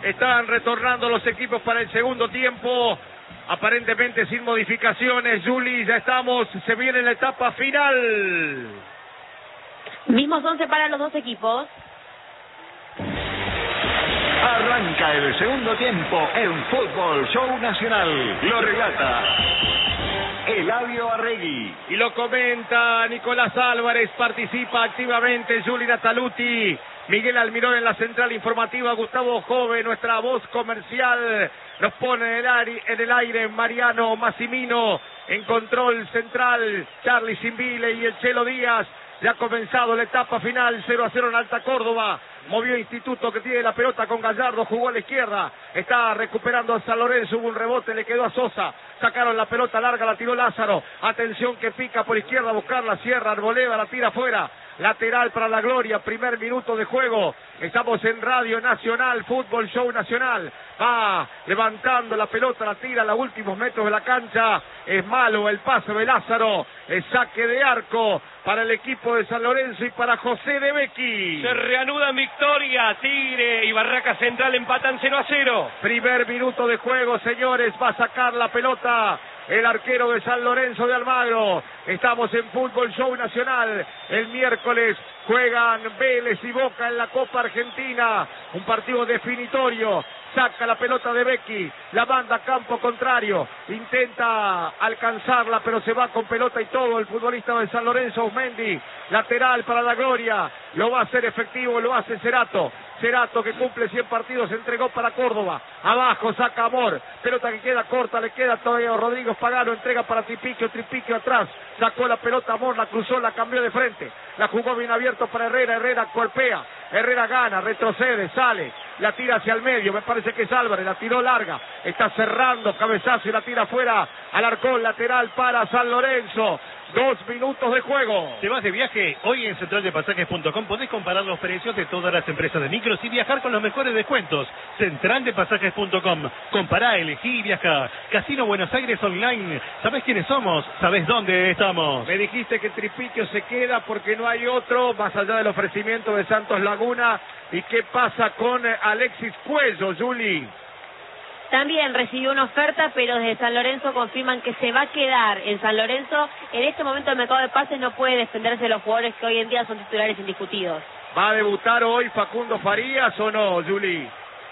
Están retornando los equipos para el segundo tiempo, aparentemente sin modificaciones. Juli, ya estamos, se viene la etapa final. Mismos 11 para los dos equipos. Arranca el segundo tiempo en Fútbol Show Nacional. Lo relata Eladio Arregui. Y lo comenta Nicolás Álvarez, participa activamente Juli Nataluti, Miguel Almirón en la central informativa, Gustavo Jove, nuestra voz comercial, nos pone en el aire Mariano Massimino, en control central, Charlie Simbile y el Chelo Díaz. Ya ha comenzado la etapa final, 0-0 en Alta Córdoba. Movió Instituto, que tiene la pelota con Gallardo, jugó a la izquierda, está recuperando a San Lorenzo, hubo un rebote, le quedó a Sosa, sacaron la pelota larga, la tiró Lázaro, atención que pica por izquierda a buscarla, cierra Arboleda, la tira afuera, lateral para la Gloria, primer minuto de juego, estamos en Radio Nacional, Fútbol Show Nacional, va levantando la pelota, la tira a los últimos metros de la cancha, es malo el pase de Lázaro, el saque de arco para el equipo de San Lorenzo y para José de Becchi. Se reanuda en victoria, Tigre y Barraca Central empatan 0-0. Primer minuto de juego, señores, va a sacar la pelota el arquero de San Lorenzo de Almagro. Estamos en Fútbol Show Nacional. El miércoles juegan Vélez y Boca en la Copa Argentina. Un partido definitorio. Saca la pelota de Becchi, la manda a campo contrario, intenta alcanzarla, pero se va con pelota y todo el futbolista de San Lorenzo, Osmendi, lateral para la Gloria, lo va a hacer efectivo, lo hace Cerato, que cumple 100 partidos, entregó para Córdoba, abajo saca Amor, pelota que queda corta, le queda todavía Rodrigo Pagano, entrega para Tripiquio atrás, sacó la pelota Amor, la cruzó, la cambió de frente, la jugó bien abierto para Herrera cuerpea, Herrera gana, retrocede, sale, la tira hacia el medio, me parece que es Álvarez, la tiró larga, está cerrando, cabezazo y la tira afuera, Alarcón, lateral para San Lorenzo. 2 minutos de juego. ¿Te vas de viaje? Hoy en centraldepasajes.com podés comparar los precios de todas las empresas de micros y viajar con los mejores descuentos. Centraldepasajes.com. Compará, elegí y viaja. Casino Buenos Aires Online. ¿Sabés quiénes somos? ¿Sabés dónde estamos? Me dijiste que Tripiquio se queda porque no hay otro, más allá del ofrecimiento de Santos Laguna. ¿Y qué pasa con Alexis Cuello, Juli? También recibió una oferta, pero desde San Lorenzo confirman que se va a quedar en San Lorenzo. En este momento el mercado de pases no puede defenderse de los jugadores que hoy en día son titulares indiscutidos. ¿Va a debutar hoy Facundo Farías o no, Juli?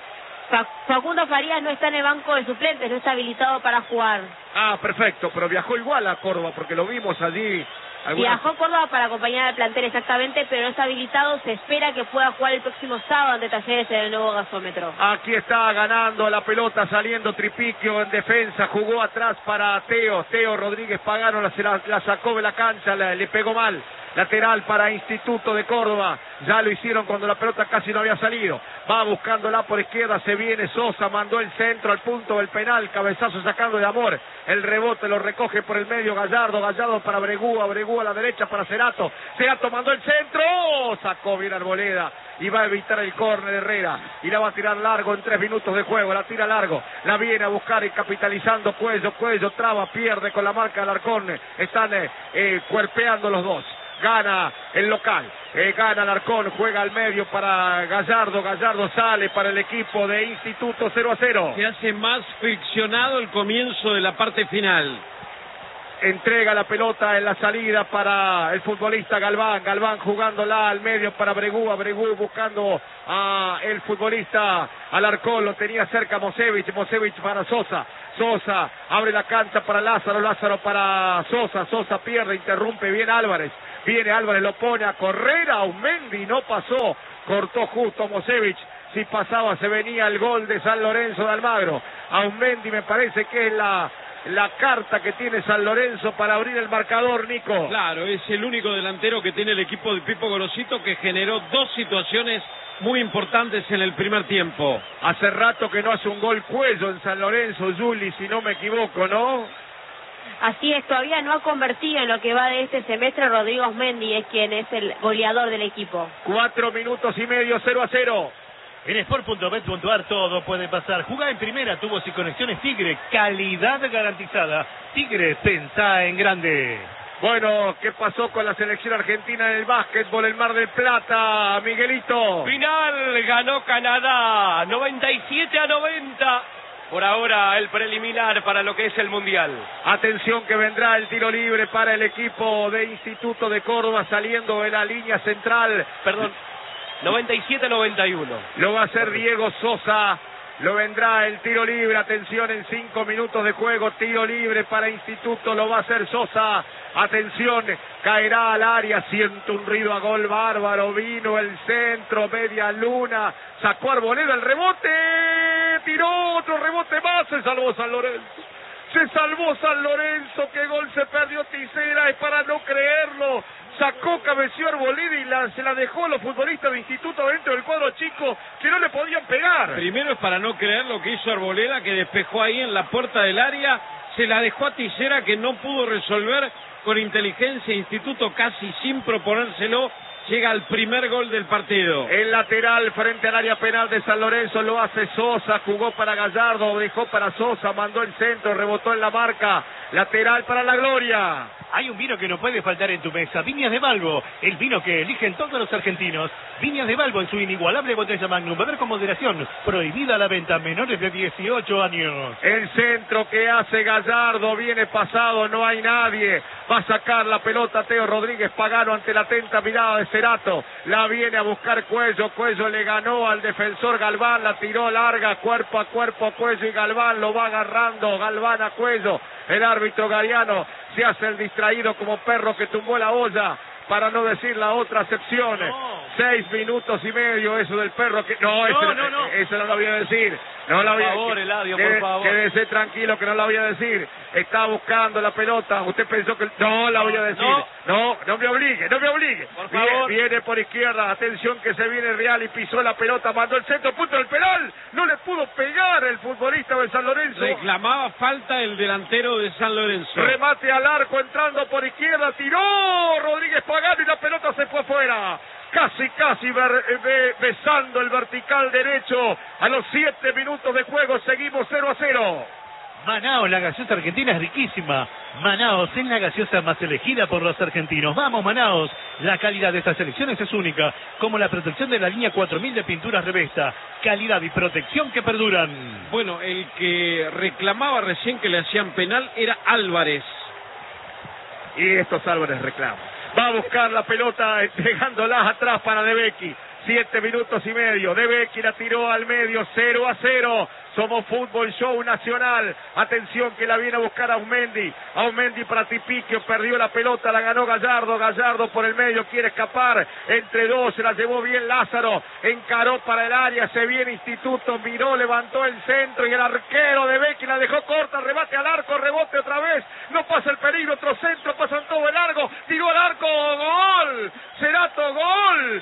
Facundo Farías no está en el banco de suplentes, no está habilitado para jugar. Ah, perfecto, pero viajó igual a Córdoba porque lo vimos allí. Viajó a Córdoba para acompañar al plantel exactamente, pero no está habilitado. Se espera que pueda jugar el próximo sábado ante Talleres en el nuevo gasómetro. Aquí está ganando la pelota, saliendo Tripiquio en defensa, jugó atrás para Teo Rodríguez Pagano, la sacó de la cancha, le pegó mal. Lateral para Instituto de Córdoba, ya lo hicieron cuando la pelota casi no había salido, va buscándola por izquierda, se viene Sosa, mandó el centro al punto del penal, cabezazo sacando de Amor, el rebote lo recoge por el medio Gallardo para Bregú a la derecha para Cerato mandó el centro, sacó bien Arboleda y va a evitar el córner Herrera y la va a tirar largo en 3 minutos de juego, la tira largo, la viene a buscar y capitalizando Cuello traba, pierde con la marca del Alarcón, están cuerpeando los dos. Gana el local, gana Alarcón, juega al medio para Gallardo sale para el equipo de Instituto 0-0. Se hace más friccionado el comienzo de la parte final. Entrega la pelota en la salida para el futbolista Galván jugándola al medio para Bregú buscando a el futbolista Alarcón, lo tenía cerca Mosevich para Sosa abre la cancha para Lázaro para Sosa pierde, interrumpe bien Álvarez, viene Álvarez, lo pone a correr a Osmendi, no pasó, cortó justo Mosevich, si pasaba se venía el gol de San Lorenzo de Almagro. A Osmendi me parece que es la carta que tiene San Lorenzo para abrir el marcador, Nico. Claro, es el único delantero que tiene el equipo de Pipo Gorosito, que generó 2 situaciones muy importantes en el primer tiempo. Hace rato que no hace un gol Cuello en San Lorenzo, Juli, si no me equivoco, ¿no? Así es, todavía no ha convertido en lo que va de este semestre. Rodrigo Osmendi es quien es el goleador del equipo. 4 minutos y medio, 0-0. En Sport.bet.ar todo puede pasar. Jugá en primera, tubos y conexiones Tigre. Calidad garantizada. Tigre, pensá en grande. Bueno, ¿qué pasó con la selección argentina en el básquetbol, el Mar del Plata, Miguelito? Final, ganó Canadá, 97-90. Por ahora el preliminar para lo que es el Mundial. Atención que vendrá el tiro libre para el equipo de Instituto de Córdoba saliendo de la línea central. Perdón, 97-91. Lo va a hacer Diego Sosa. Lo vendrá el tiro libre, atención, en 5 minutos de juego, tiro libre para Instituto, lo va a hacer Sosa, atención, caerá al área, siente un ruido a gol bárbaro, vino el centro, media luna, sacó Arboleda el rebote, tiró otro rebote más, se salvó San Lorenzo. Se salvó San Lorenzo, qué gol se perdió Tisera, es para no creerlo. Sacó, cabeció Arboleda y se la dejó a los futbolistas de Instituto dentro del cuadro chico, que no le podían pegar. Primero es para no creer lo que hizo Arboleda, que despejó ahí en la puerta del área, se la dejó a Tisera, que no pudo resolver con inteligencia. Instituto casi sin proponérselo, llega al primer gol del partido. El lateral frente al área penal de San Lorenzo lo hace Sosa, jugó para Gallardo, dejó para Sosa, mandó el centro, rebotó en la marca, lateral para la Gloria. Hay un vino que no puede faltar en tu mesa, Viñas de Balbo, el vino que eligen todos los argentinos. Viñas de Balbo en su inigualable botella Magnum, beber con moderación, prohibida la venta a menores de 18 años. El centro que hace Gallardo, viene pasado, no hay nadie, va a sacar la pelota Teo Rodríguez Pagano ante la atenta mirada de Cerato, la viene a buscar Cuello, Cuello le ganó al defensor Galván, la tiró larga, cuerpo a Cuello y Galván lo va agarrando, Galván a Cuello, el árbitro Gariano se hace el distraído como perro que tumbó la olla, para no decir la otra acepción. 6 minutos y medio eso del perro que... Eso no lo voy a decir. No la voy a... Por favor, Eladio, por favor. Quédese tranquilo que no la voy a decir. Está buscando la pelota. Usted pensó que... No la voy a decir. No me obligue. Por favor. Viene por izquierda. Atención que se viene Real y pisó la pelota. Mandó el centro, punto del penal. No le pudo pegar el futbolista de San Lorenzo. Reclamaba falta el delantero de San Lorenzo. Remate al arco entrando por izquierda. Tiró Rodríguez Pagano y la pelota se fue afuera. Casi besando el vertical derecho. A los 7 minutos de juego seguimos 0-0. Manaos, la gaseosa argentina es riquísima. Manaos es la gaseosa más elegida por los argentinos. Vamos, Manaos. La calidad de estas selecciones es única, como la protección de la línea 4000 de pinturas Revesta. Calidad y protección que perduran. Bueno, el que reclamaba recién que le hacían penal era Álvarez. Y estos Álvarez reclaman. Va a buscar la pelota entregándola atrás para De Becchi. 7 minutos y medio. De Becchi la tiró al medio. 0-0. Somos Fútbol Show Nacional. Atención que la viene a buscar Aumendi. Aumendi para Tipiquio. Perdió la pelota. La ganó Gallardo. Gallardo por el medio. Quiere escapar. Entre dos. Se la llevó bien Lázaro. Encaró para el área. Se viene Instituto. Miró. Levantó el centro. Y el arquero de Becchi la dejó corta. Rebate al arco. Rebote otra vez. No pasa el peligro. Otro centro. Pasan todo el largo. Tiró al arco. Gol. Cerato. Gol.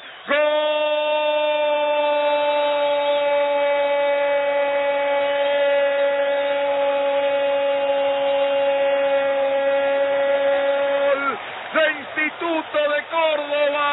Instituto de Córdoba.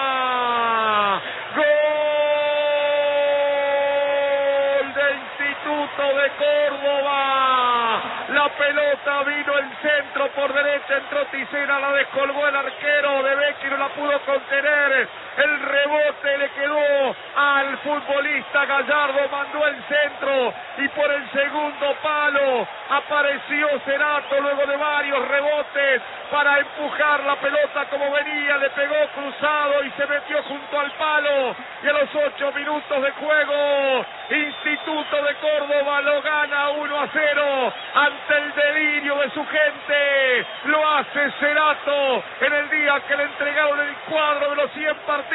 Gol de Instituto de Córdoba. La pelota vino el centro por derecha, entró Tisera, la descolgó el arquero de Becchi, no la pudo contener. El rebote le quedó al futbolista Gallardo, mandó el centro y por el segundo palo apareció Cerato luego de varios rebotes para empujar la pelota como venía, le pegó cruzado y se metió junto al palo. Y a los 8 minutos de juego, Instituto de Córdoba lo gana 1-0 ante el delirio de su gente. Lo hace Cerato en el día que le entregaron el cuadro de los 100 partidos.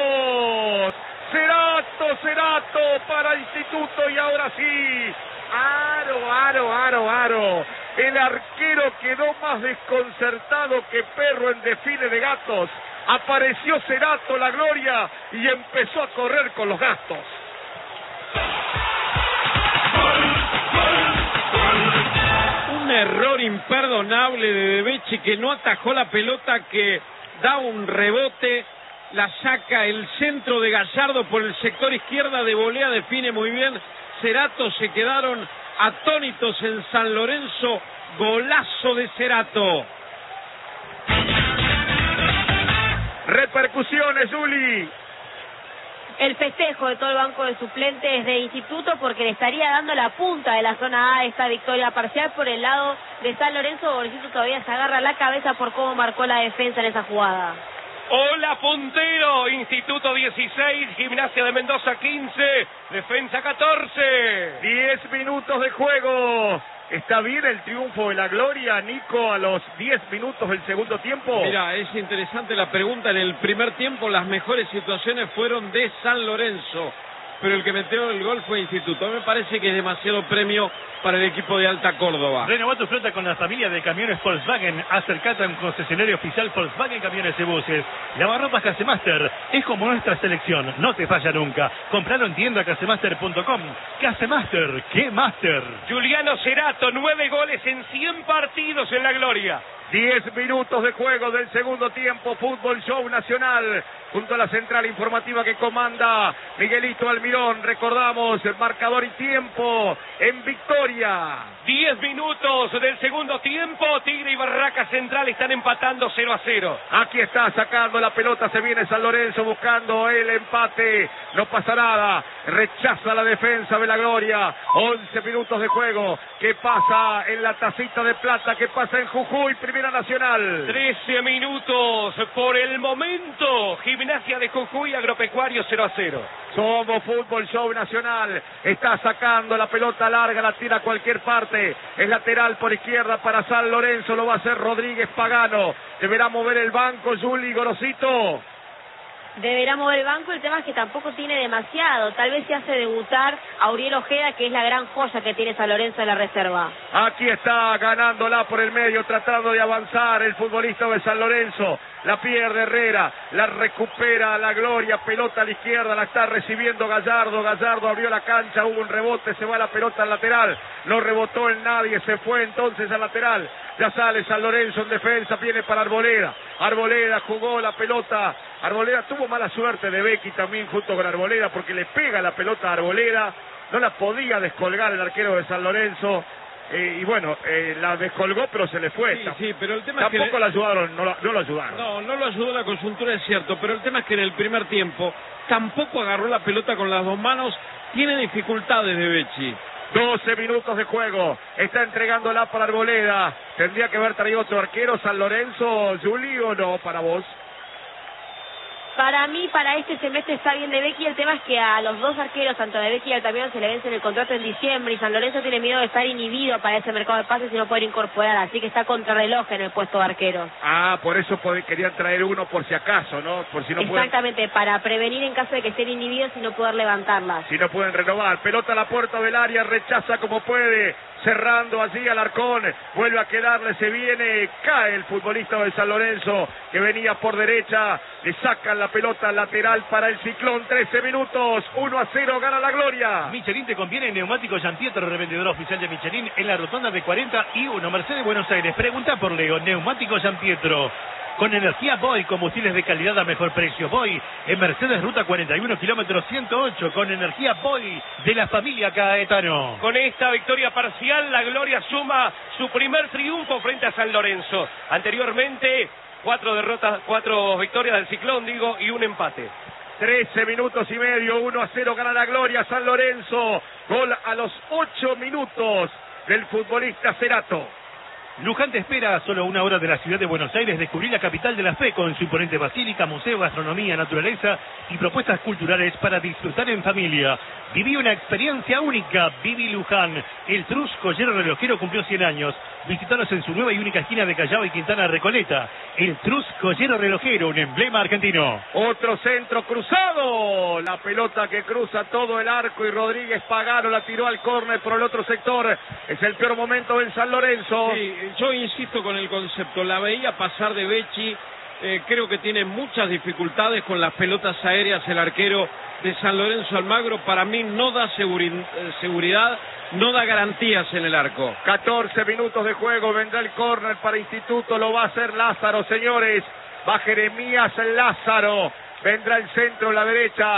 Cerato para Instituto y ahora sí. Aro. El arquero quedó más desconcertado que perro en desfile de gatos. Apareció Cerato, la gloria, y empezó a correr con los gastos. Un error imperdonable de Becchi, que no atajó la pelota, que da un rebote, la saca el centro de Gallardo por el sector izquierda, de volea define muy bien Cerato. Se quedaron atónitos en San Lorenzo. Golazo de Cerato. Repercusiones, Juli. El festejo de todo el banco de suplentes de Instituto, porque le estaría dando la punta de la zona A esta victoria parcial por el lado de San Lorenzo. Borgesito todavía se agarra la cabeza por cómo marcó la defensa en esa jugada. Hola, puntero. Instituto 16, Gimnasia de Mendoza 15, Defensa 14. 10 minutos de juego. ¿Está bien el triunfo de la Gloria, Nico, a los 10 minutos del segundo tiempo? Mira, es interesante la pregunta. En el primer tiempo las mejores situaciones fueron de San Lorenzo, pero el que metió el gol fue Instituto. Me parece que es demasiado premio para el equipo de Alta Córdoba. Renová tu flota con la familia de camiones Volkswagen. Acércate a un concesionario oficial Volkswagen Camiones y Buses. Lavarropas Casemaster es como nuestra selección, no te falla nunca. Compralo en tienda casemaster.com. Casemaster, ¡qué master! Juliano Cerato, 9 goles en 100 partidos en la Gloria. 10 minutos de juego del segundo tiempo, Fútbol Show Nacional, junto a la central informativa que comanda Miguelito Almirón. Recordamos el marcador y tiempo en victoria. 10 minutos del segundo tiempo, Tigre y Barraca Central están empatando 0-0. Aquí está sacando la pelota, se viene San Lorenzo buscando el empate, no pasa nada, rechaza la defensa de la Gloria. 11 minutos de juego, ¿qué pasa en la tacita de plata? ¿Qué pasa en Jujuy, Primera Nacional? 13 minutos por el momento, Gimnasia de Jujuy, Agropecuario 0-0. Somos Fútbol Show Nacional, está sacando la pelota larga, la tira a cualquier parte, es lateral por izquierda para San Lorenzo, lo va a hacer Rodríguez Pagano, deberá mover el banco Juli Gorosito. Deberá mover el banco, el tema es que tampoco tiene demasiado, tal vez se hace debutar a Uriel Ojeda, que es la gran joya que tiene San Lorenzo en la reserva. Aquí está ganándola por el medio, tratando de avanzar el futbolista de San Lorenzo, la pierde Herrera, la recupera la Gloria, pelota a la izquierda, la está recibiendo Gallardo, Gallardo abrió la cancha, hubo un rebote, se va la pelota al lateral, no rebotó en nadie, se fue entonces al lateral, ya sale San Lorenzo en defensa, viene para Arboleda, Arboleda jugó la pelota, Arboleda tuvo mala suerte de Becky también junto con Arboleda porque le pega la pelota a Arboleda, no la podía descolgar el arquero de San Lorenzo, y bueno, la descolgó pero se le fue. Sí, pero el tema tampoco es que la ayudaron, no lo ayudaron. No lo ayudó la coyuntura, es cierto, pero el tema es que en el primer tiempo tampoco agarró la pelota con las dos manos, tiene dificultades de Becci. 12 minutos de juego, está entregándola para Arboleda, tendría que haber traído otro arquero San Lorenzo, Juli, o no, para vos. Para mí, para este semestre está bien de Becky. El tema es que a los dos arqueros, tanto de Becky y Altamirano, se le vence el contrato en diciembre y San Lorenzo tiene miedo de estar inhibido para ese mercado de pases y no poder incorporar, así que está contrarreloj en el puesto de arquero. Ah, por eso querían traer uno por si acaso, ¿no? Por si no exactamente, para prevenir en caso de que estén inhibidos y no poder levantarlas. Si no pueden renovar, pelota a la puerta del área, rechaza como puede, cerrando allí Alarcón, vuelve a quedarle, se viene, cae el futbolista de San Lorenzo, que venía por derecha, le sacan la pelota lateral para el Ciclón, 13 minutos, 1-0, gana la Gloria. Michelin te conviene, neumático Gianpietro, revendedor oficial de Michelin en la rotonda de 40 y 1, Mercedes Buenos Aires. Pregunta por Leo, neumático Gianpietro. Con energía Boy, combustibles de calidad a mejor precio. Boy, en Mercedes Ruta 41, kilómetro 108, con energía Boy de la familia Caetano. Con esta victoria parcial, la Gloria suma su primer triunfo frente a San Lorenzo. Anteriormente, 4 victorias del Ciclón, y un empate. 13 minutos y medio, 1-0, gana la Gloria San Lorenzo. Gol a los 8 minutos del futbolista Cerato. Luján te espera a solo 1 hora de la ciudad de Buenos Aires. Descubrí la capital de la fe con su imponente basílica, museo, gastronomía, naturaleza y propuestas culturales para disfrutar en familia. Viví una experiencia única. Viví Luján. El Trus Joyero Relojero cumplió 100 años. Visítanos en su nueva y única esquina de Callao y Quintana Recoleta. El Trus Joyero Relojero, un emblema argentino. Otro centro cruzado. La pelota que cruza todo el arco y Rodríguez Pagano la tiró al córner por el otro sector. Es el peor momento en San Lorenzo. Sí, yo insisto con el concepto. La veía pasar de Becci. Creo que tiene muchas dificultades con las pelotas aéreas el arquero de San Lorenzo Almagro. Para mí no da seguridad, no da garantías en el arco. 14 minutos de juego, vendrá el córner para Instituto, lo va a hacer Lázaro, señores. Va Jeremías Lázaro, vendrá el centro, la derecha.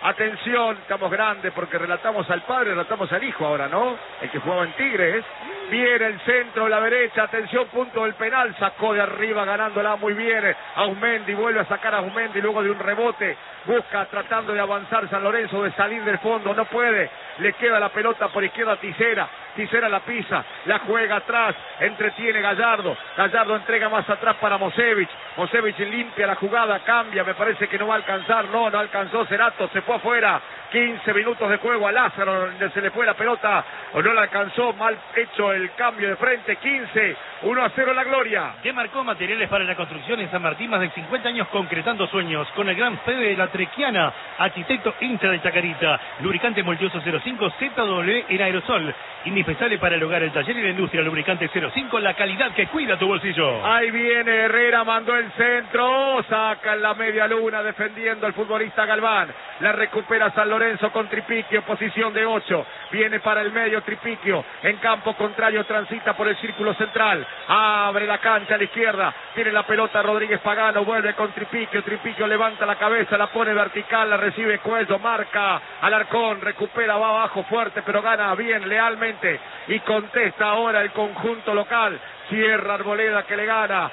Atención, estamos grandes porque relatamos al padre, relatamos al hijo ahora, ¿no? El que jugaba en Tigres. Viene el centro, la derecha, atención, punto del penal, sacó de arriba ganándola muy bien. Aumendi, vuelve a sacar a Aumendi luego de un rebote. Busca tratando de avanzar San Lorenzo, de salir del fondo, no puede. Le queda la pelota por izquierda a Tisera. Tisera la pisa, la juega atrás, entretiene Gallardo. Gallardo entrega más atrás para Mosevich. Mosevich limpia la jugada, cambia, me parece que no va a alcanzar. No alcanzó Cerato, se fue afuera. 15 minutos de juego a Lázaro, se le fue la pelota, o no la alcanzó, mal hecho el cambio de frente. 15, 1-0 la Gloria. Que marcó materiales para la construcción en San Martín, más de 50 años concretando sueños, con el gran Fede de la Trequiana, arquitecto hincha de Chacarita, lubricante multiuso 05 ZW en aerosol, indispensable para el hogar, el taller y la industria, lubricante 05, la calidad que cuida tu bolsillo. Ahí viene Herrera, mandó el centro, saca en la media luna defendiendo al futbolista Galván, la recupera San Lorenzo con Tripiquio, posición de 8, viene para el medio Tripiquio, en campo contrario transita por el círculo central, abre la cancha a la izquierda, tiene la pelota Rodríguez Pagano, vuelve con Tripiquio, Tripiquio levanta la cabeza, la pone vertical, la recibe Cuello, marca Alarcón, recupera, va abajo fuerte, pero gana bien, lealmente, y contesta ahora el conjunto local. Cierra Arboleda que le gana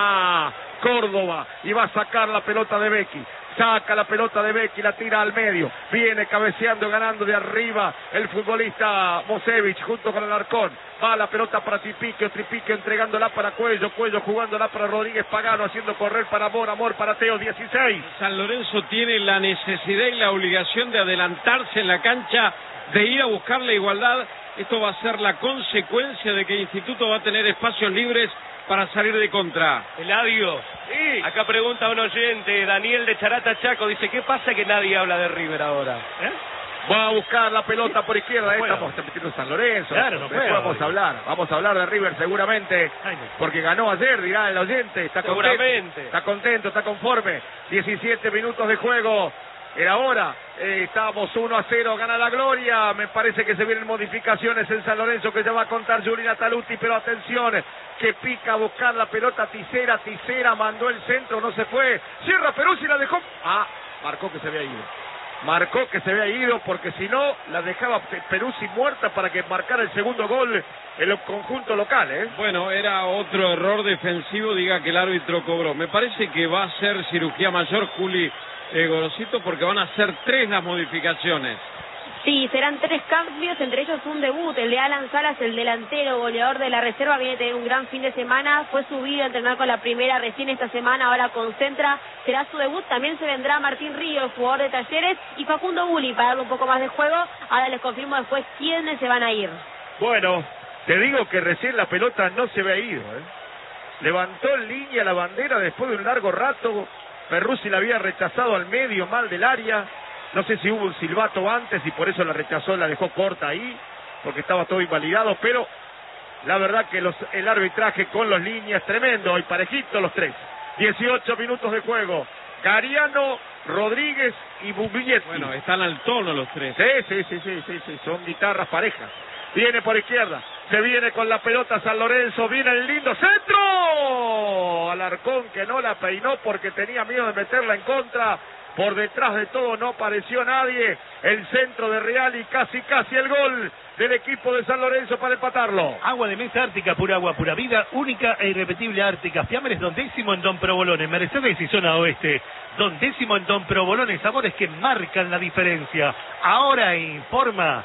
a Córdoba y va a sacar la pelota de Becchi. Saca la pelota de Becchi, la tira al medio. Viene cabeceando, ganando de arriba el futbolista Mosevich junto con Alarcón. Va la pelota para Tripiquio, Tripiquio entregándola para Cuello, Cuello jugándola para Rodríguez Pagano, haciendo correr para Amor para Teo, 16. San Lorenzo tiene la necesidad y la obligación de adelantarse en la cancha, de ir a buscar la igualdad. Esto va a ser la consecuencia de que el Instituto va a tener espacios libres para salir de contra. Eladio, Sí. acá pregunta un oyente, Daniel de Charata Chaco, dice, ¿qué pasa que nadie habla de River ahora? Va a buscar la pelota por izquierda, No puedo. estamos metiendo San Lorenzo. Claro, no Después puedo. vamos a hablar de River seguramente, Ay, no. porque ganó ayer, dirá el oyente, está contento, Seguramente. está contento, está conforme. 17 minutos de juego. Era hora, estamos 1-0, gana la Gloria. Me parece que se vienen modificaciones en San Lorenzo que ya va a contar Giulina Taluti, pero atención, que pica a buscar la pelota Tisera mandó el centro, no se fue. Cierra Peruzzi, la dejó. Marcó que se había ido. Marcó que se había ido porque si no la dejaba Peruzzi muerta para que marcara el segundo gol en el conjunto local, ¿eh? Bueno, era otro error defensivo, diga que el árbitro cobró. Me parece que va a ser cirugía mayor, Juli Gorosito, porque van a ser 3 las modificaciones. Sí, serán 3 cambios, entre ellos un debut, el de Alan Salas, el delantero goleador de la reserva, viene a tener un gran fin de semana, fue subido a entrenar con la primera recién esta semana, ahora concentra, será su debut, también se vendrá Martín Ríos, jugador de Talleres, y Facundo Bulli para darle un poco más de juego, ahora les confirmo después quiénes se van a ir. Bueno, te digo que recién la pelota no se había ido, ¿eh? Levantó en línea la bandera después de un largo rato, Peruzzi la había rechazado al medio mal del área. No sé si hubo un silbato antes y por eso la rechazó, la dejó corta ahí, porque estaba todo invalidado, pero la verdad que el arbitraje con los líneas, tremendo y parejito los 3. 18 minutos de juego. Gariano, Rodríguez y Buglietti. Bueno, están al tono los 3. Sí, son guitarras parejas. Viene por izquierda, se viene con la pelota San Lorenzo, viene el lindo centro. Alarcón que no la peinó porque tenía miedo de meterla en contra. Por detrás de todo no apareció nadie. El centro de Real y casi el gol del equipo de San Lorenzo para empatarlo. Agua de mesa Ártica, pura agua, pura vida, única e irrepetible Ártica. Fiambres Don Décimo en Don Provolone, Mercedes y zona oeste. Don Décimo en Don Provolone, sabores que marcan la diferencia. Ahora informa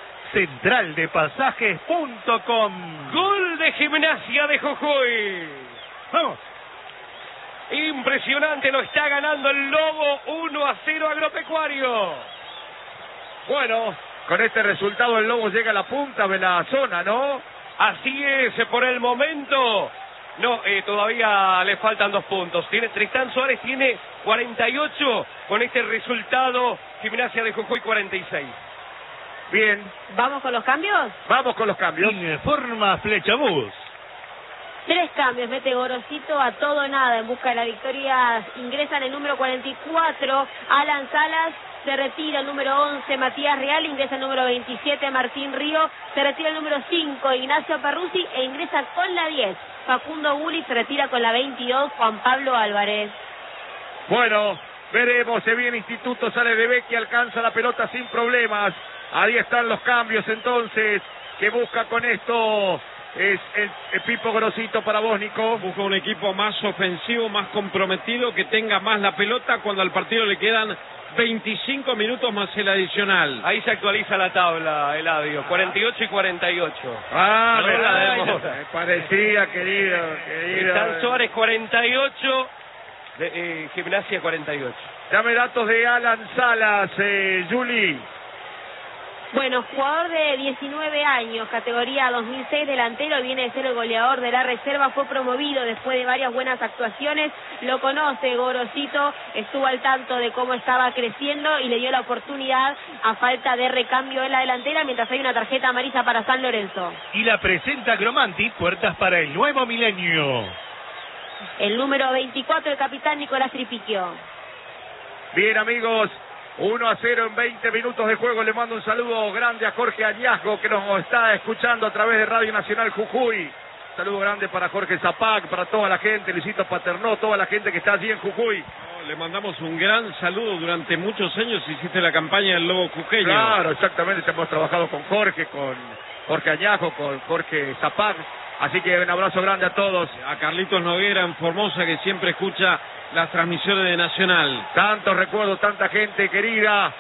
centraldepasajes.com. Gol de Gimnasia de Jujuy. Vamos. Impresionante, lo está ganando el Lobo, 1-0 Agropecuario. Bueno, con este resultado el Lobo llega a la punta de la zona, ¿no? Así es, por el momento. No, todavía le faltan 2 puntos. Tristán Suárez tiene 48 con este resultado. Gimnasia de Jujuy 46. Bien, ¿Vamos con los cambios? vamos con los cambios. Informa Flechabús. 3 cambios, mete Gorosito a todo o nada en busca de la victoria. Ingresan el número 44, Alan Salas, se retira el número 11, Matías Real, ingresa el número 27, Martín Río, se retira el número 5, Ignacio Peruzzi, e ingresa con la 10, Facundo Bulli, se retira con la 22, Juan Pablo Álvarez. Bueno, Veremos, se viene Instituto, sale de Vecchi, alcanza la pelota sin problemas. Ahí están los cambios entonces, que busca con esto es el Pipo Grosito para vos, Nico. Busca un equipo más ofensivo, más comprometido, que tenga más la pelota cuando al partido le quedan 25 minutos más el adicional. Ahí se actualiza la tabla, Eladio, 48 y 48. Ah, me parecía, querido. Están Suárez 48, Gimnasia 48. Dame datos de Alan Salas, Juli. Bueno, jugador de 19 años, categoría 2006, delantero, viene de ser el goleador de la reserva, fue promovido después de varias buenas actuaciones, lo conoce Gorosito, estuvo al tanto de cómo estaba creciendo y le dio la oportunidad a falta de recambio en la delantera, mientras hay una tarjeta amarilla para San Lorenzo. Y la presenta Gromanti, puertas para el nuevo milenio. El número 24, el capitán Nicolás Tripiquio. Bien, amigos. 1-0 en 20 minutos de juego. Le mando un saludo grande a Jorge Añasgo, que nos está escuchando a través de Radio Nacional Jujuy. Saludo grande para Jorge Zapac, para toda la gente, Luisito Paternó, toda la gente que está allí en Jujuy. Le mandamos un gran saludo. Durante muchos años hiciste la campaña del Lobo Jujeño. Claro, exactamente. Hemos trabajado con Jorge Añasgo, con Jorge Zapac. Así que un abrazo grande a todos. A Carlitos Noguera en Formosa, que siempre escucha las transmisiones de Nacional. Tantos recuerdos, tanta gente querida.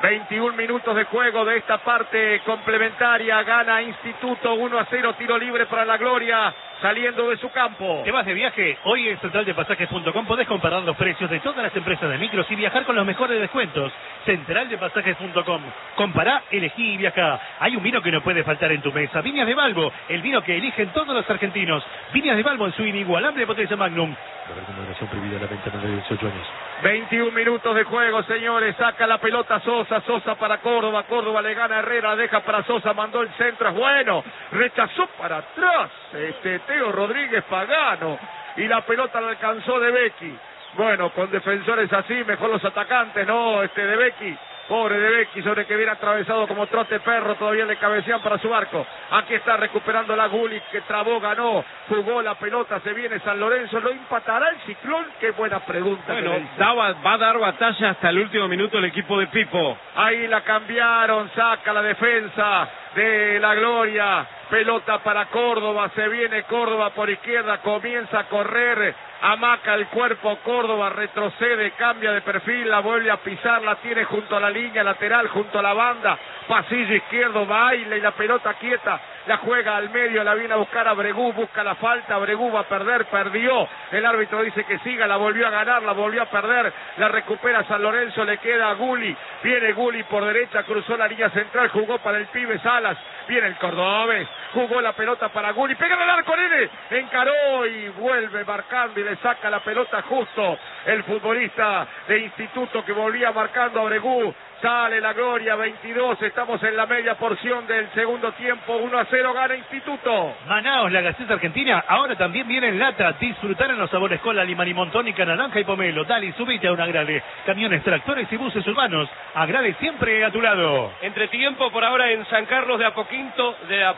21 minutos de juego de esta parte complementaria. Gana Instituto 1-0, tiro libre para la Gloria, saliendo de su campo. ¿Te vas de viaje? Hoy en centraldepasajes.com podés comparar los precios de todas las empresas de micros y viajar con los mejores descuentos. Centraldepasajes.com. Compará, elegí y viajá. Hay un vino que no puede faltar en tu mesa. Viñas de Balbo, el vino que eligen todos los argentinos. Viñas de Balbo en su inigualable potencia Magnum. La recomendación prohibida a la venta menor de 18 años. 21 minutos de juego, señores. Saca la pelota Sosa para Córdoba. Córdoba le gana a Herrera, deja para Sosa, mandó el centro, es bueno. Rechazó para atrás Teo Rodríguez Pagano. Y la pelota la alcanzó de Vecchi. Bueno, con defensores así, mejor los atacantes, ¿no? De Vecchi. Pobre de Vecchi, sobre que viene atravesado como trote perro, todavía le cabecean para su arco. Aquí está recuperando la Gullit, que trabó, ganó, jugó la pelota, se viene San Lorenzo, ¿lo empatará el Ciclón? Qué buena pregunta. Bueno, va a dar batalla hasta el último minuto el equipo de Pipo. Ahí la cambiaron, saca la defensa de la Gloria, pelota para Córdoba, se viene Córdoba por izquierda, comienza a correr, amaca el cuerpo Córdoba, retrocede, cambia de perfil, la vuelve a pisar, la tiene junto a la línea lateral, junto a la banda, pasillo izquierdo, baila y la pelota quieta, la juega al medio, la viene a buscar a Bregú, busca la falta, Bregú va a perder, perdió, el árbitro dice que siga, la volvió a ganar, la volvió a perder, la recupera San Lorenzo, le queda a Gulli, viene Gulli por derecha, cruzó la línea central, jugó para el pibe Salas, viene el cordobés, jugó la pelota para Gulli, pega el arco, nene, encaró y vuelve marcando y le saca la pelota justo el futbolista de Instituto que volvía marcando a Bregú. Sale la Gloria, 22, estamos en la media porción del segundo tiempo, 1-0 gana Instituto. Manaos, la gaseosa argentina, ahora también viene en lata. Disfrutar en los sabores cola, limón y montónica, naranja y pomelo. Dale, subite a un Agrale. Camiones, tractores y buses urbanos. Agrale siempre a tu lado. Entretiempo por ahora en San Carlos de Apoquindo,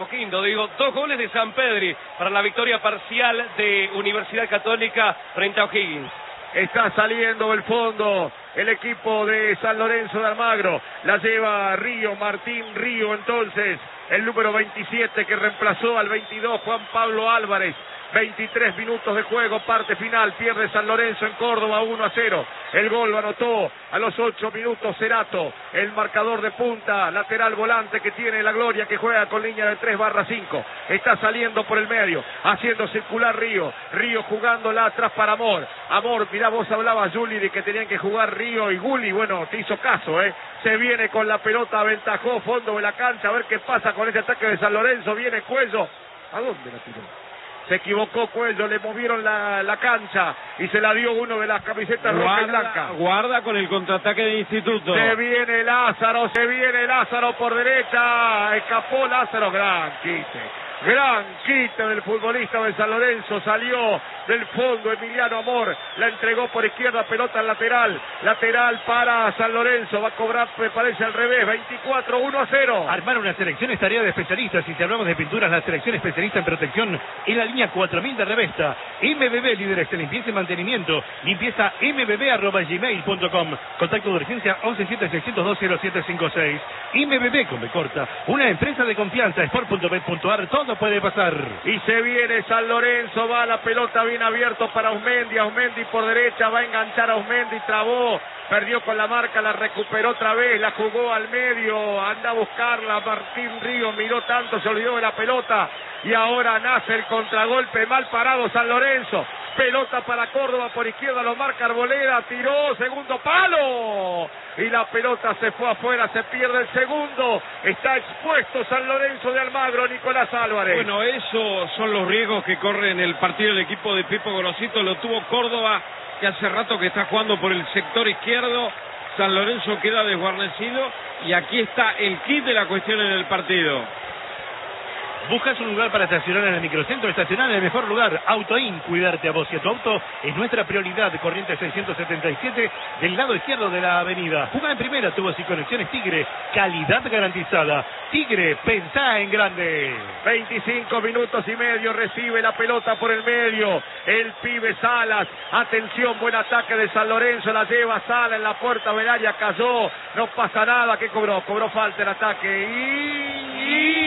2 goles de San Pedri para la victoria parcial de Universidad Católica frente a O'Higgins. Está saliendo el fondo el equipo de San Lorenzo de Almagro. La lleva Río, Martín Río entonces. El número 27 que reemplazó al 22, Juan Pablo Álvarez. 23 minutos de juego, parte final, pierde San Lorenzo en Córdoba 1-0. El gol lo anotó a los 8 minutos Cerato, el marcador de punta, lateral volante que tiene la Gloria, que juega con línea de 3/5. Está saliendo por el medio, haciendo circular Río jugándola atrás para Amor. Amor, mirá, vos hablabas, Juli, de que tenían que jugar Río y Gulli, bueno, te hizo caso, se viene con la pelota, aventajó fondo de la cancha, a ver qué pasa con ese ataque de San Lorenzo, viene Cuello, ¿a dónde la tiró? Se equivocó Cuello, le movieron la cancha y se la dio uno de las camisetas roja y blanca. Guarda con el contraataque de Instituto. Se viene Lázaro por derecha, escapó Lázaro, gran quite. Gran quita del futbolista de San Lorenzo. Salió del fondo Emiliano Amor. La entregó por izquierda. Pelota al lateral. Lateral para San Lorenzo. Va a cobrar, me parece, al revés. 24-1-0. Armar una selección es tarea de especialistas. Si te hablamos de pinturas, la selección especialista en protección en la línea 4000 de Revesta. MBB, líderes de limpieza y mantenimiento. Limpieza mbb@gmail.com. Contacto de urgencia 1176020756. MBB con B corta. Una empresa de confianza. Sport.bet.ar. Todo puede pasar. Y se viene San Lorenzo. Va la pelota bien abierto para Ausmendi. Ausmendi por derecha. Va a enganchar a Ausmendi. Trabó. Perdió con la marca. La recuperó otra vez. La jugó al medio. Anda a buscarla. Martín Río miró tanto. Se olvidó de la pelota. Y ahora nace el contragolpe. Mal parado San Lorenzo. Pelota para Córdoba por izquierda. Lo marca Arboleda. Tiró. Segundo palo. Y la pelota se fue afuera. Se pierde el segundo. Está expuesto San Lorenzo de Almagro. Nicolás Álvarez. Bueno, esos son los riesgos que corre en el partido el equipo de Pipo Gorosito. Lo tuvo Córdoba, que hace rato que está jugando por el sector izquierdo. San Lorenzo queda desguarnecido. Y aquí está el kit de la cuestión en el partido. ¿Buscas un lugar para estacionar en el microcentro? Estacionar en el mejor lugar. Autoin, cuidarte a vos y a tu auto es nuestra prioridad. Corriente 677 del lado izquierdo de la avenida. Juga en primera, tubos y conexiones Tigre. Calidad garantizada. Tigre, pensá en grande. 25 minutos y medio. Recibe la pelota por el medio. El pibe Salas. Atención, buen ataque de San Lorenzo. La lleva Salas en la puerta del área. Cayó. No pasa nada. ¿Qué cobró? Cobró falta el ataque.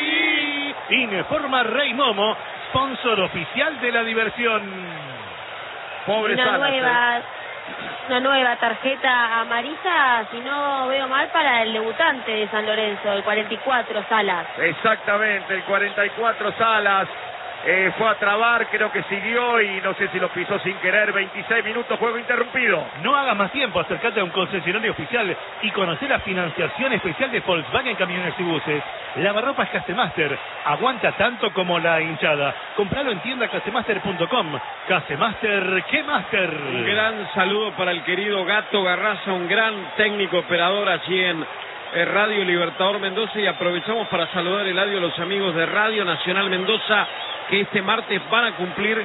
Informa Rey Momo, sponsor oficial de la diversión. Pobre Salas. Una nueva tarjeta amarilla, si no veo mal, para el debutante de San Lorenzo, el 44 Salas. Exactamente, el 44 Salas. Fue a trabar, creo que siguió y no sé si lo pisó sin querer. 26 minutos, juego interrumpido. No hagas más tiempo, acércate a un concesionario oficial y conocer la financiación especial de Volkswagen Camiones y Buses. Lavarropas Castemaster, aguanta tanto como la hinchada. Compralo en tienda castemaster.com. Castemaster, ¿qué Master? Un gran saludo para el querido Gato Garraza, un gran técnico operador allí en Radio Libertador Mendoza, y aprovechamos para saludar, Eladio, a los amigos de Radio Nacional Mendoza, que este martes van a cumplir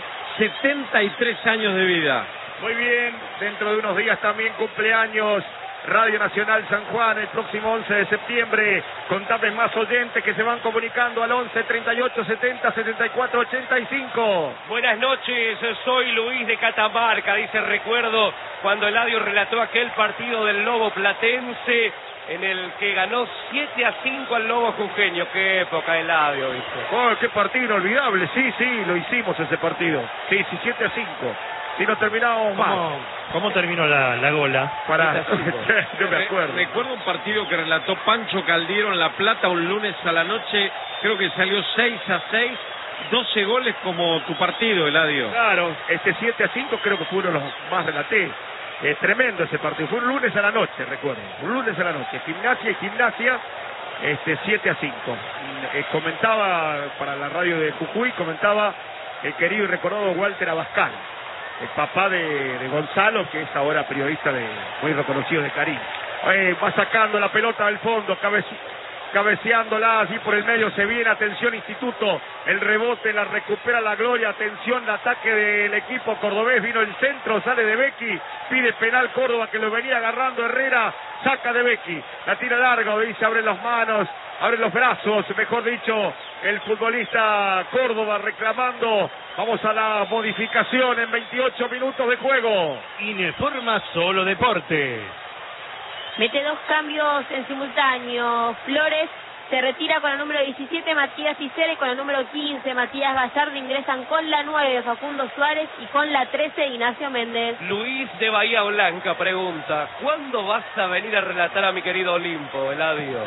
73 años de vida. Muy bien, dentro de unos días también cumpleaños Radio Nacional San Juan, el próximo 11 de septiembre. Contame más oyentes que se van comunicando al 11 38 70 74 85. Buenas noches, soy Luis de Catamarca. Dice, recuerdo cuando Eladio relató aquel partido del Lobo Platense en el que ganó 7-5 al Lobo Jujeño. Qué época, Eladio, ¿viste? Oh, qué partido inolvidable. Sí, lo hicimos ese partido. Sí, 7-5. Si no terminábamos mal. ¿Cómo terminó la gola? Yo me acuerdo. Recuerdo un partido que relató Pancho Caldiero en La Plata un lunes a la noche. Creo que salió 6-6. 12 goles como tu partido, Eladio. Claro, 7-5 creo que fue uno de los más relaté. Tremendo ese partido. Fue un lunes a la noche, recuerdo. Un lunes a la noche. Gimnasia, 7-5. Comentaba para la radio de Jujuy, comentaba el querido y recordado Walter Abascal, el papá de Gonzalo, que es ahora periodista muy reconocido de Karim. Va sacando la pelota del fondo, cabeceándola así por el medio, se viene, atención Instituto, el rebote, la recupera la Gloria, atención, el ataque del equipo cordobés, vino el centro, sale de Becky, pide penal Córdoba que lo venía agarrando Herrera, saca de Becky, la tira larga, dice, abre las manos, abre los brazos, mejor dicho, el futbolista Córdoba reclamando. Vamos a la modificación en 28 minutos de juego. Informa Solo Deportes. Mete dos cambios en simultáneo. Flores se retira con el número 17, Matías Isera, y con el número 15, Matías Gallardo, ingresan con la 9, Facundo Suárez, y con la 13, Ignacio Méndez. Luis de Bahía Blanca pregunta, ¿cuándo vas a venir a relatar a mi querido Olimpo, Eladio?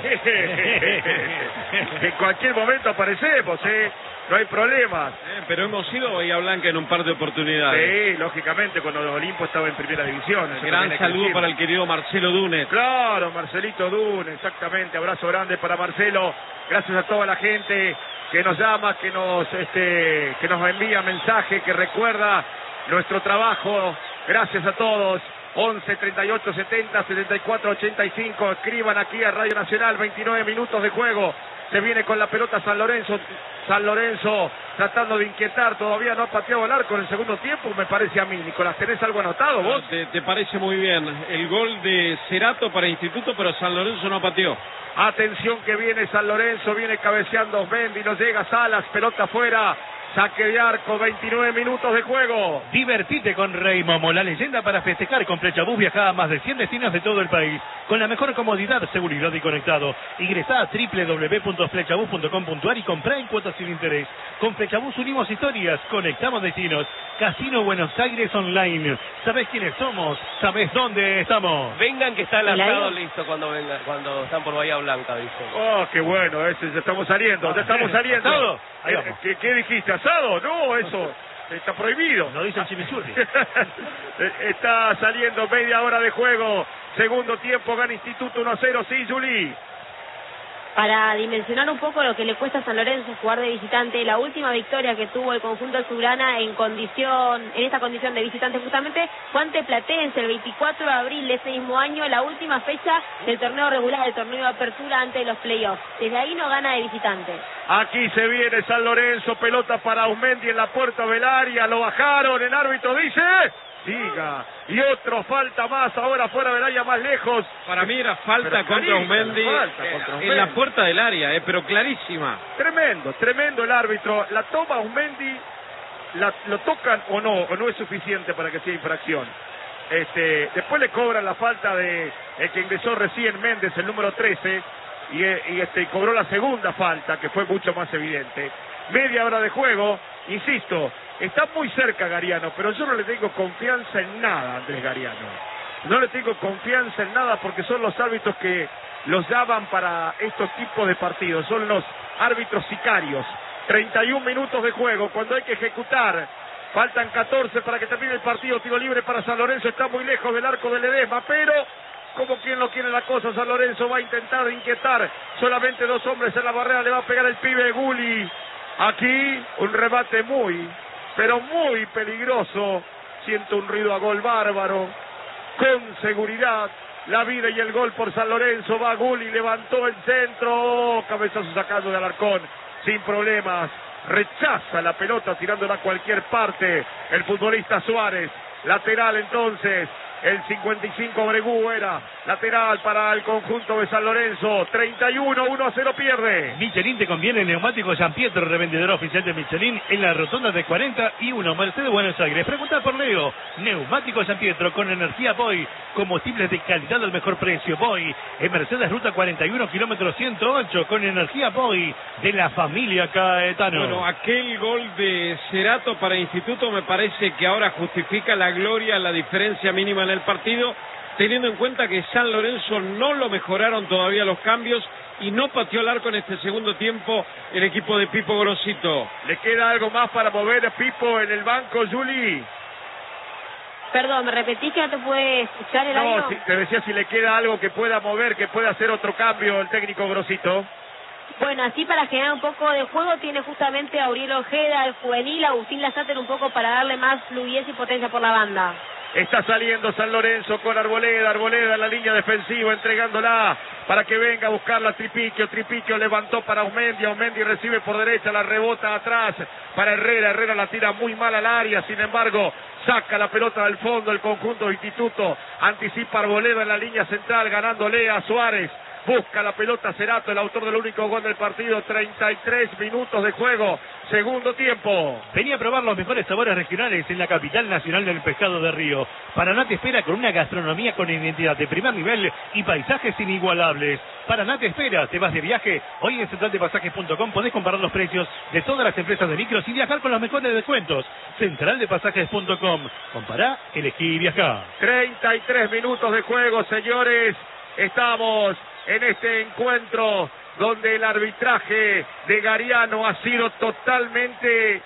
En cualquier momento aparecemos, no hay problemas. Pero hemos ido a Bahía Blanca en un par de oportunidades. Sí, lógicamente, cuando Olimpo estaba en primera división. Gran saludo para el querido Marcelo Dunes. Claro, Marcelito Dunes, exactamente. Abrazo grande para Marcelo. Gracias a toda la gente que nos llama, que nos envía mensaje, que recuerda nuestro trabajo. Gracias a todos. 11 38 70 74 85. Escriban aquí a Radio Nacional. 29 minutos de juego. Se viene con la pelota San Lorenzo. San Lorenzo tratando de inquietar. Todavía no ha pateado el arco en el segundo tiempo, me parece a mí. Nicolás, ¿tenés algo anotado vos? Te parece muy bien. El gol de Cerato para Instituto, pero San Lorenzo no pateó. Atención que viene San Lorenzo, viene cabeceando Osmendi, no llega Salas, pelota afuera. Saque de arco, 29 minutos de juego. Divertite con Rey Momo, la leyenda para festejar. Con Flechabús viaja a más de 100 destinos de todo el país, con la mejor comodidad, seguridad y conectado. Ingresá a www.flechabús.com.ar y comprá en cuotas sin interés. Con Flechabús unimos historias, conectamos destinos. Casino Buenos Aires Online. ¿Sabés quiénes somos? ¿Sabés dónde estamos? Vengan que está el asado listo cuando están por Bahía Blanca, dice. Oh, qué bueno, ya estamos saliendo, ya estamos saliendo. ¿Asado? Ahí vamos. ¿Qué dijiste? ¿Asado? No, eso está prohibido. No dice el chimichurri. Está saliendo media hora de juego. Segundo tiempo, gana Instituto 1-0. Sí, Juli. Para dimensionar un poco lo que le cuesta a San Lorenzo jugar de visitante, la última victoria que tuvo el conjunto azulgrana en esta condición de visitante justamente fue ante Platense el 24 de abril de ese mismo año, la última fecha del torneo regular, del torneo de apertura antes de los playoffs. Desde ahí no gana de visitante. Aquí se viene San Lorenzo, pelota para Osmendi en la puerta del área, lo bajaron, el árbitro dice... Siga, y otro falta más ahora fuera del área, más lejos. Para mí era falta contra Osmendi en la puerta del área, pero clarísima. Tremendo el árbitro. La toma Osmendi, lo tocan o no es suficiente para que sea infracción. Después le cobran la falta de el que ingresó recién Méndez, el número 13, y cobró la segunda falta, que fue mucho más evidente. Media hora de juego, insisto. Está muy cerca Gariano, pero yo no le tengo confianza en nada a Andrés Gariano. No le tengo confianza en nada porque son los árbitros que los llaman para estos tipos de partidos. Son los árbitros sicarios. 31 minutos de juego, cuando hay que ejecutar. Faltan 14 para que termine el partido. Tiro libre para San Lorenzo, está muy lejos del arco de Ledesma, pero... como quien no quiere la cosa, San Lorenzo va a intentar inquietar. Solamente 2 hombres en la barrera, le va a pegar el pibe Gulli. Aquí un remate pero muy peligroso. Siento un ruido a gol bárbaro. Con seguridad, la vida y el gol por San Lorenzo. Va Gulli, levantó el centro. Cabezazo sacando de Alarcón. Sin problemas. Rechaza la pelota tirándola a cualquier parte. El futbolista Suárez. Lateral entonces. El 55 Bregú era lateral para el conjunto de San Lorenzo. 31, 1-0 pierde. Michelin te conviene. Neumático San Pietro, revendedor oficial de Michelin en la rotonda de 41, Mercedes, Buenos Aires. Pregunta por Leo. Neumático San Pietro con energía Boy. Combustibles de calidad al mejor precio. Boy en Mercedes, ruta 41, kilómetro 108, con energía Boy de la familia Caetano. Bueno, aquel gol de Cerato para Instituto me parece que ahora justifica la gloria, la diferencia mínima en el partido, teniendo en cuenta que San Lorenzo no lo mejoraron todavía los cambios y no pateó el arco en este segundo tiempo el equipo de Pipo Grosito. ¿Le queda algo más para mover a Pipo en el banco, Juli? Perdón, ¿me repetís que no te puede escuchar el audio? No, te decía si le queda algo que pueda mover, que pueda hacer otro cambio el técnico Grosito. Bueno, así para generar un poco de juego tiene justamente a Uriel Ojeda, el juvenil, Agustín Lasater un poco para darle más fluidez y potencia por la banda. Está saliendo San Lorenzo con Arboleda en la línea defensiva, entregándola para que venga a buscarla Tripiquio levantó para Osmendi recibe por derecha, la rebota atrás para Herrera la tira muy mal al área, sin embargo saca la pelota del fondo el conjunto de Instituto, anticipa Arboleda en la línea central, ganándole a Suárez. Busca la pelota Cerato, el autor del único gol del partido. 33 minutos de juego, segundo tiempo. Venía a probar los mejores sabores regionales en la capital nacional del pescado de Río. Paraná te espera con una gastronomía con identidad de primer nivel y paisajes inigualables. Paraná te espera, te vas de viaje. Hoy en centraldepasajes.com podés comparar los precios de todas las empresas de micros y viajar con los mejores descuentos. Centraldepasajes.com. Compará, elegí y viajá. 33 minutos de juego, señores. Estamos en este encuentro donde el arbitraje de Gariano ha sido totalmente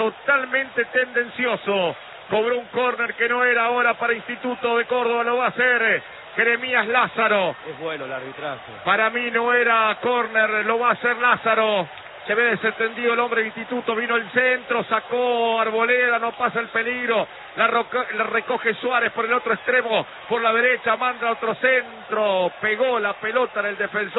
tendencioso. Cobró un córner que no era ahora para Instituto de Córdoba, lo va a hacer Jeremías Lázaro. Es bueno el arbitraje. Para mí no era córner, lo va a hacer Lázaro. Se ve desentendido el hombre de Instituto, vino el centro, sacó Arboleda, no pasa el peligro, la recoge Suárez por el otro extremo, por la derecha, manda otro centro, pegó la pelota en el defensor.